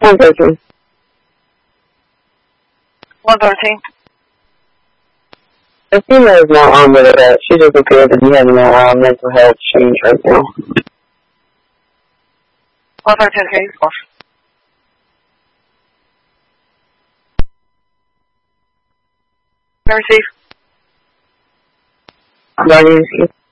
113. 113. The female is not on with that. She just appears to be having a mental health change right now. 113, can you call? Receive. Ready to receive.